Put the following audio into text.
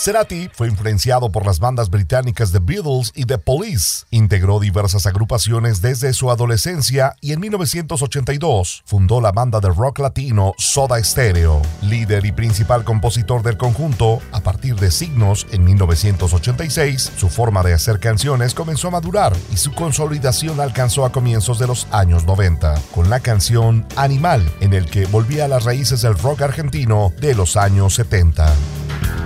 Cerati fue influenciado por las bandas británicas The Beatles y The Police. Integró diversas agrupaciones desde su adolescencia y en 1982 fundó la banda de rock latino Soda Stereo. Líder y principal compositor del conjunto, a partir de Signos en 1986, su forma de hacer canciones comenzó a madurar y su consolidación alcanzó a comienzos de los años 90, con la canción Animal, en el que volvía a las raíces del rock argentino de los años 70.